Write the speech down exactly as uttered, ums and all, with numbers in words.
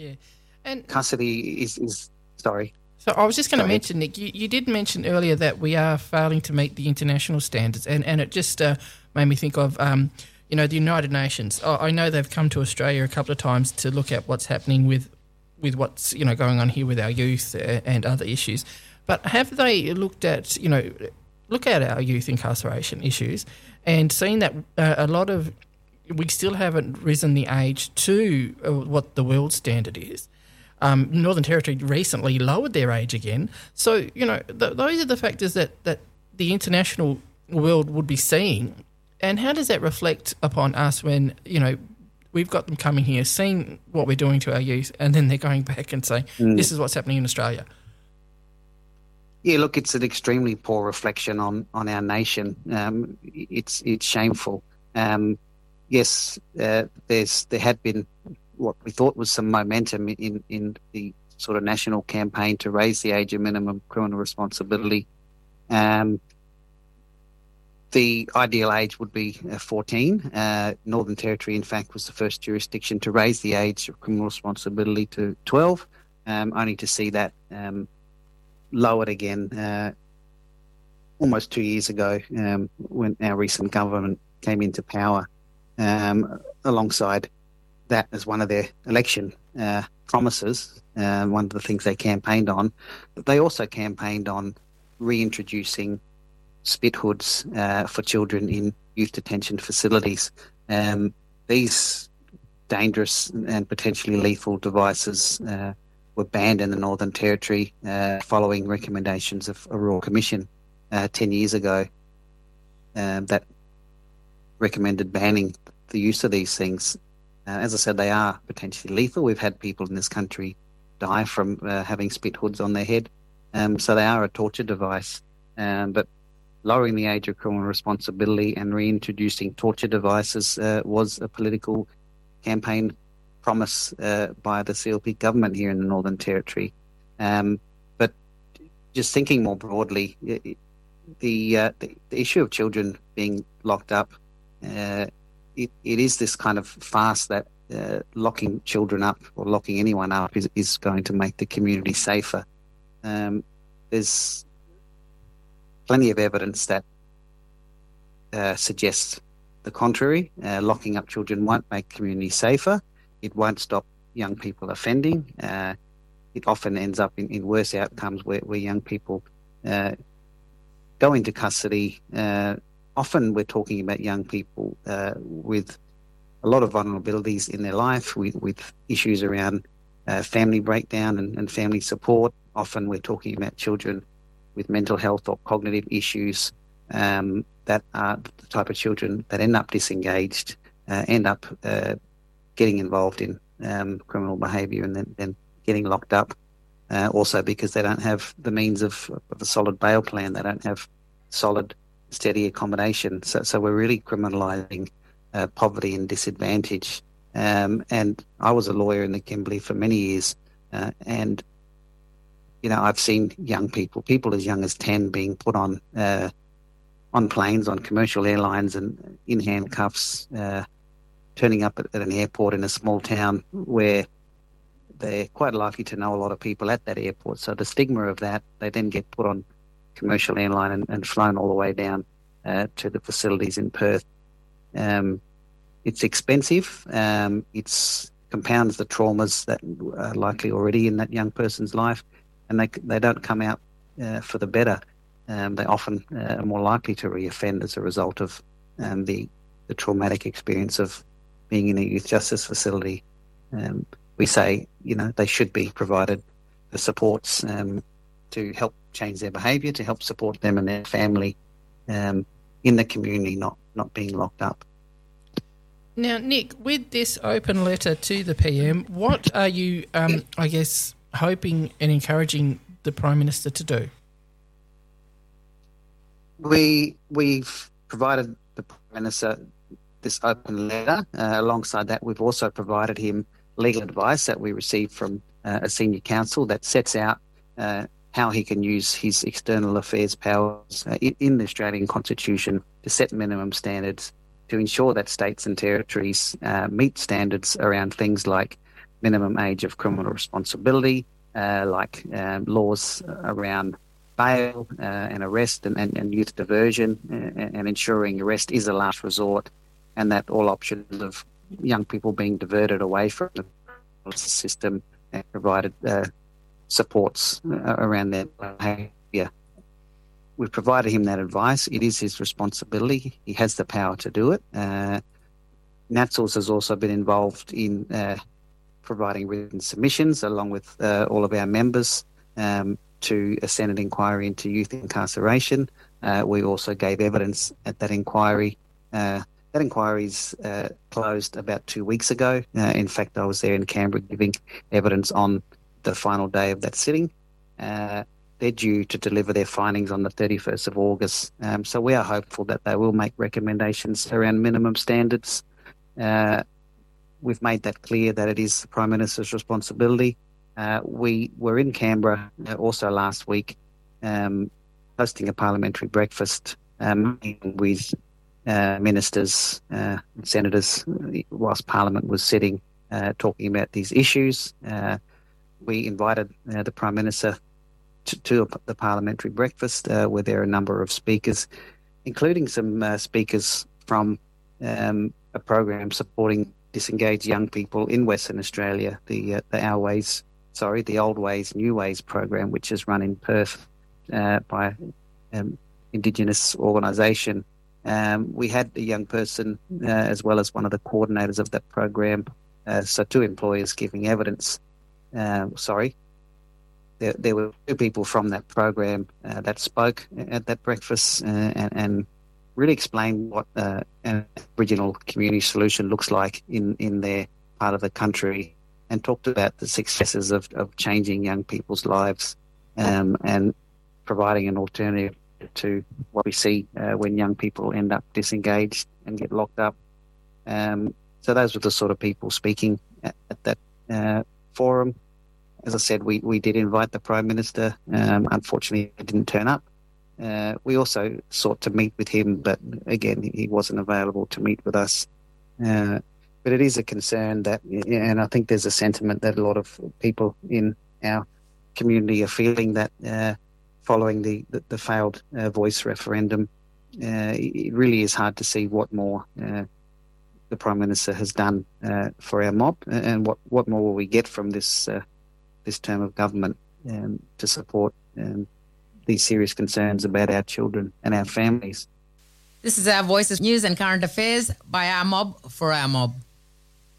Yeah. And Custody is, is sorry. so I was just going Go to ahead. mention, Nick, you, you did mention earlier that we are failing to meet the international standards, and, and it just uh, made me think of, um, you know, the United Nations. I I know they've come to Australia a couple of times to look at what's happening with, with what's, you know, going on here with our youth uh, and other issues. But have they looked at, you know, look at our youth incarceration issues and seen that uh, a lot of, we still haven't risen the age to uh, what the world standard is. Um, Northern Territory recently lowered their age again. So, you know, th- those are the factors that, that the international world would be seeing. And how does that reflect upon us when, you know, we've got them coming here, seeing what we're doing to our youth, and then they're going back and saying, Mm. this is what's happening in Australia? Yeah, look, it's an extremely poor reflection on, on our nation. Um, it's it's shameful. Um, yes, uh, there's there had been what we thought was some momentum in, in the sort of national campaign to raise the age of minimum criminal responsibility. Um, the ideal age would be uh, fourteen. Uh, Northern Territory, in fact, was the first jurisdiction to raise the age of criminal responsibility to twelve, um, only to see that um, lowered again uh, almost two years ago um, when our recent government came into power. Um, alongside that as one of their election uh, promises, uh, one of the things they campaigned on, but they also campaigned on reintroducing spit hoods uh, for children in youth detention facilities. Um, these dangerous and potentially lethal devices uh, were banned in the Northern Territory uh, following recommendations of a Royal Commission uh, ten years ago um, that recommended banning the use of these things. Uh, as I said, they are potentially lethal. We've had people in this country die from uh, having spit hoods on their head. Um, so they are a torture device. Um, but lowering the age of criminal responsibility and reintroducing torture devices uh, was a political campaign promise uh, by the C L P government here in the Northern Territory. Um, but just thinking more broadly, the, uh, the, the issue of children being locked up, uh, it, it is this kind of farce that uh, locking children up or locking anyone up is, is going to make the community safer. Um, there's plenty of evidence that uh, suggests the contrary. Uh, locking up children won't make communities safer. It won't stop young people offending. Uh, it often ends up in, in worse outcomes where, where young people uh, go into custody. Uh, often we're talking about young people uh, with a lot of vulnerabilities in their life, with, with issues around uh, family breakdown and, and family support. Often we're talking about children with mental health or cognitive issues um, that are the type of children that end up disengaged, uh, end up uh, getting involved in um, criminal behaviour and then, then getting locked up. Uh, also because they don't have the means of, of a solid bail plan. They don't have solid, steady accommodation. So, so we're really criminalising uh, poverty and disadvantage. Um, and I was a lawyer in the Kimberley for many years, uh, and you know I've seen young people, people as young as ten, being put on uh, on planes, on commercial airlines, and in handcuffs, uh, turning up at, at an airport in a small town where they're quite likely to know a lot of people at that airport. So the stigma of that, they then get put on commercial airline and, and flown all the way down uh, to the facilities in Perth. Um, it's expensive. Um, it's compounds the traumas that are likely already in that young person's life, and they they don't come out uh, for the better. Um, they often uh, are more likely to reoffend as a result of um, the the traumatic experience of being in a youth justice facility. Um, we say, you know, they should be provided the supports um, to help change their behaviour, to help support them and their family um, in the community, not, not being locked up. Now, Nick, with this open letter to the P M, what are you, um, I guess, hoping and encouraging the Prime Minister to do? We, we've provided the Prime Minister this open letter. Uh, alongside that, we've also provided him legal advice that we received from uh, a senior counsel that sets out uh, how he can use his external affairs powers uh, in, in the Australian Constitution to set minimum standards to ensure that states and territories uh, meet standards around things like minimum age of criminal responsibility, uh, like um, laws around bail uh, and arrest and, and, and youth diversion, and, and ensuring arrest is a last resort, and that all options of young people being diverted away from the system and provided uh, supports uh, around their behaviour. We've provided him that advice. It is his responsibility. He has the power to do it. Uh, NatSource has also been involved in uh, providing written submissions along with uh, all of our members um, to a Senate inquiry into youth incarceration. Uh, we also gave evidence at that inquiry. Uh, that inquiry's uh, closed about two weeks ago. Uh, in fact, I was there in Canberra giving evidence on the final day of that sitting. Uh, they're due to deliver their findings on the thirty-first of August. Um, so we are hopeful that they will make recommendations around minimum standards. Uh, we've made that clear that it is the Prime Minister's responsibility. Uh, we were in Canberra uh, also last week um, hosting a parliamentary breakfast um, with uh, ministers uh, and senators whilst Parliament was sitting uh, talking about these issues. Uh, we invited uh, the Prime Minister to, to the parliamentary breakfast uh, where there are a number of speakers, including some uh, speakers from um, a program supporting disengaged young people in Western Australia, the uh, the Our Ways, sorry, the Old Ways, New Ways program, which is run in Perth uh, by um, Indigenous organisation. Um, we had a young person uh, as well as one of the coordinators of that program, uh, so two employers giving evidence. Uh, sorry, there, there were two people from that program uh, that spoke at that breakfast uh, and, and really explained what uh, an Aboriginal community solution looks like in, in their part of the country, and talked about the successes of, of changing young people's lives um, and providing an alternative to what we see uh, when young people end up disengaged and get locked up. Um, so those were the sort of people speaking at, at that uh, forum. As I said, we, we did invite the Prime Minister. Um, unfortunately, he didn't turn up. Uh, we also sought to meet with him, but again, he wasn't available to meet with us. Uh, but it is a concern that, and I think there's a sentiment that a lot of people in our community are feeling that uh, following the, the, the failed uh, Voice referendum, uh, it really is hard to see what more uh, the Prime Minister has done uh, for our mob, and what, what more will we get from this uh, this term of government um, to support um, these serious concerns about our children and our families. This is Our Voices, news and current affairs by Our Mob for Our Mob.